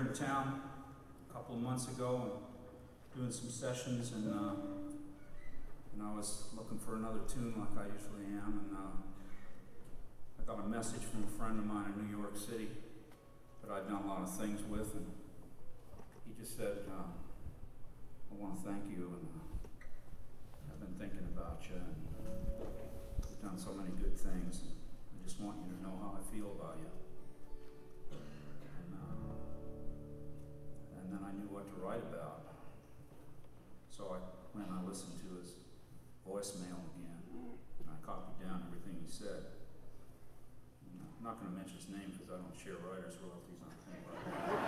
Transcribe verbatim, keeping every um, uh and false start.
in town a couple of months ago and doing some sessions, and uh, and I was looking for another tune like I usually am, and uh, I got a message from a friend of mine in New York City that I'd done a lot of things with, and he just said, uh, I want to thank you, and uh, I've been thinking about you, and you've done so many good things, and I just want you to know how I feel about you. And, uh, and then I knew what to write about. So I went and I listened to his voicemail again, and I copied down everything he said. I'm not going to mention his name because I don't share writers' royalties on things like that.